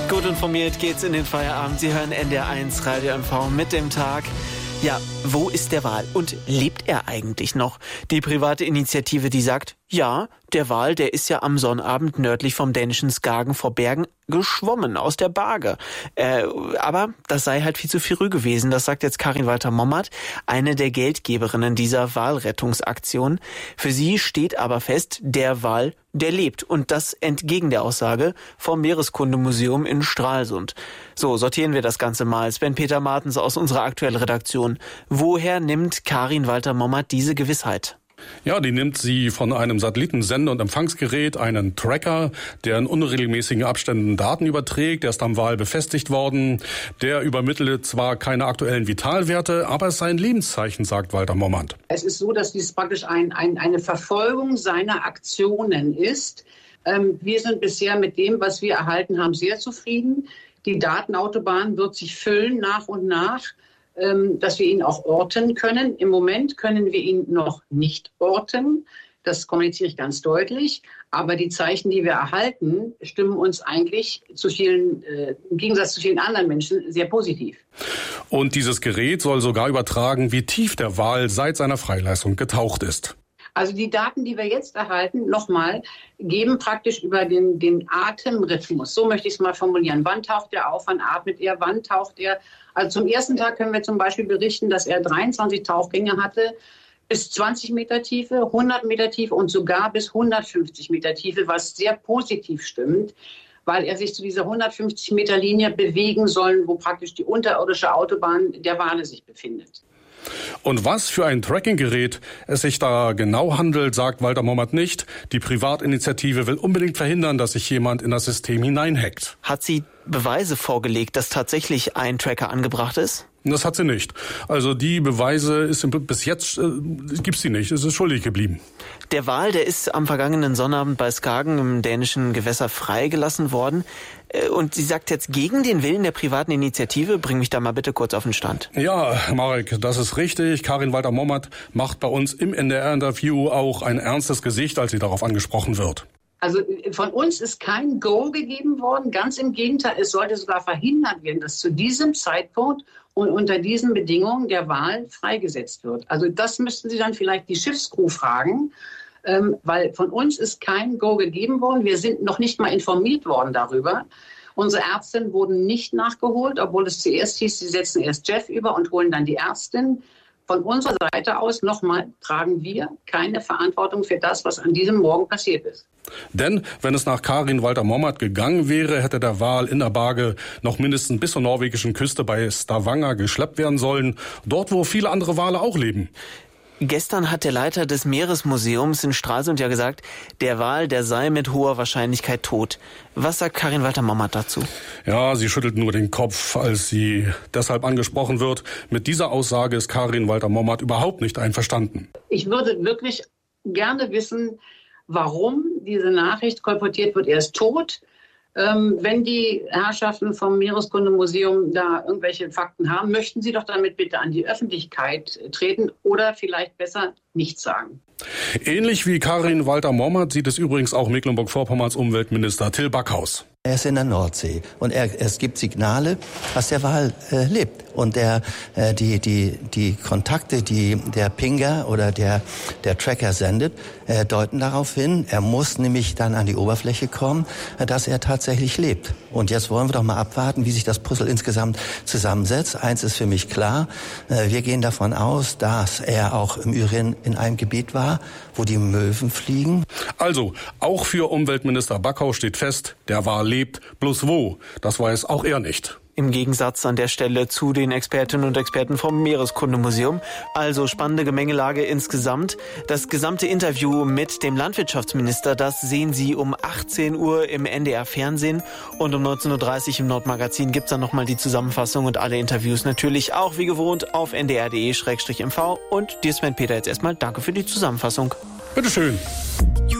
Gut informiert geht's in den Feierabend. Sie hören NDR1 Radio MV mit dem Tag. Ja, wo ist der Wal und lebt er eigentlich noch? Die private Initiative, die sagt, ja, der Wal, der ist ja am Sonnabend nördlich vom dänischen Skagen vor Bergen geschwommen aus der Barge. Aber das sei halt viel zu früh gewesen, das sagt jetzt Karin Walter-Mommert, eine der Geldgeberinnen dieser Walrettungsaktion. Für sie steht aber fest, der Wal, der lebt. Und das entgegen der Aussage vom Meereskundemuseum in Stralsund. So, sortieren wir das Ganze mal. Sven-Peter Martens aus unserer aktuellen Redaktion. Woher nimmt Karin Walter-Mommert diese Gewissheit? Ja, die nimmt sie von einem Satellitensende- und Empfangsgerät, einen Tracker, der in unregelmäßigen Abständen Daten überträgt. Der ist am Wal befestigt worden. Der übermittelt zwar keine aktuellen Vitalwerte, aber es sei ein Lebenszeichen, sagt Walter Mommert. Es ist so, dass dies praktisch eine Verfolgung seiner Aktionen ist. Wir sind bisher mit dem, was wir erhalten haben, sehr zufrieden. Die Datenautobahn wird sich füllen nach und nach, dass wir ihn auch orten können. Im Moment können wir ihn noch nicht orten. Das kommuniziere ich ganz deutlich. Aber die Zeichen, die wir erhalten, stimmen uns eigentlich im Gegensatz zu vielen anderen Menschen sehr positiv. Und dieses Gerät soll sogar übertragen, wie tief der Wal seit seiner Freilassung getaucht ist. Also die Daten, die wir jetzt erhalten, nochmal, geben praktisch über den Atemrhythmus. So möchte ich es mal formulieren. Wann taucht er auf, wann atmet er, wann taucht er? Also zum ersten Tag können wir zum Beispiel berichten, dass er 23 Tauchgänge hatte, bis 20 Meter Tiefe, 100 Meter Tiefe und sogar bis 150 Meter Tiefe, was sehr positiv stimmt, weil er sich zu dieser 150 Meter Linie bewegen soll, wo praktisch die unterirdische Autobahn der Wale sich befindet. Und was für ein Trackinggerät es sich da genau handelt, sagt Walter Mommert nicht. Die Privatinitiative will unbedingt verhindern, dass sich jemand in das System hineinhackt. Hat sie Beweise vorgelegt, dass tatsächlich ein Tracker angebracht ist? Das hat sie nicht. Also die Beweise bis jetzt gibt's die nicht. Es ist schuldig geblieben. Der Wal, der ist am vergangenen Sonnabend bei Skagen im dänischen Gewässer freigelassen worden. Und sie sagt jetzt gegen den Willen der privaten Initiative. Bring mich da mal bitte kurz auf den Stand. Ja, Marek, das ist richtig. Karin Walter-Mommert macht bei uns im NDR-Interview auch ein ernstes Gesicht, als sie darauf angesprochen wird. Also von uns ist kein Go gegeben worden. Ganz im Gegenteil, es sollte sogar verhindert werden, dass zu diesem Zeitpunkt und unter diesen Bedingungen der Wal freigesetzt wird. Also das müssten Sie dann vielleicht die Schiffscrew fragen, weil von uns ist kein Go gegeben worden. Wir sind noch nicht mal informiert worden darüber. Unsere Ärztinnen wurden nicht nachgeholt, obwohl es zuerst hieß, sie setzen erst Jeff über und holen dann die Ärztin. Von unserer Seite aus nochmal tragen wir keine Verantwortung für das, was an diesem Morgen passiert ist. Denn wenn es nach Karin Walter-Mommert gegangen wäre, hätte der Wal in der Barge noch mindestens bis zur norwegischen Küste bei Stavanger geschleppt werden sollen. Dort, wo viele andere Wale auch leben. Gestern hat der Leiter des Meeresmuseums in Stralsund ja gesagt, der Wal, der sei mit hoher Wahrscheinlichkeit tot. Was sagt Karin Walter-Mommert dazu? Ja, sie schüttelt nur den Kopf, als sie deshalb angesprochen wird. Mit dieser Aussage ist Karin Walter-Mommert überhaupt nicht einverstanden. Ich würde wirklich gerne wissen, warum diese Nachricht kolportiert wird, er ist tot. Wenn die Herrschaften vom Meereskundemuseum da irgendwelche Fakten haben, möchten sie doch damit bitte an die Öffentlichkeit treten oder vielleicht besser nichts sagen. Ähnlich wie Karin Walter-Mommert sieht es übrigens auch Mecklenburg-Vorpommerns Umweltminister Till Backhaus. Er ist in der Nordsee und es gibt Signale, dass der Wal lebt. Und die Kontakte, die der Pinger oder der Tracker sendet, deuten darauf hin, er muss nämlich dann an die Oberfläche kommen, dass er tatsächlich lebt. Und jetzt wollen wir doch mal abwarten, wie sich das Puzzle insgesamt zusammensetzt. Eins ist für mich klar, wir gehen davon aus, dass er auch im Übrigen in einem Gebiet war, wo die Möwen fliegen. Also, auch für Umweltminister Backhaus steht fest, der Wal lebt, bloß wo, das weiß auch er nicht. Im Gegensatz an der Stelle zu den Expertinnen und Experten vom Meereskundemuseum. Also spannende Gemengelage insgesamt. Das gesamte Interview mit dem Landwirtschaftsminister, das sehen Sie um 18 Uhr im NDR Fernsehen. Und um 19.30 Uhr im Nordmagazin gibt's dann nochmal die Zusammenfassung und alle Interviews natürlich auch wie gewohnt auf ndr.de/mv. Und dir, Sven-Peter, jetzt erstmal danke für die Zusammenfassung. Bitteschön.